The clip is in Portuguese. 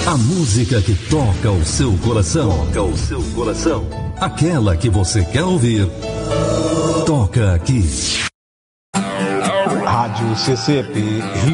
A música que toca o seu coração. Toca o seu coração. Aquela que você quer ouvir. Toca aqui. Rádio CCP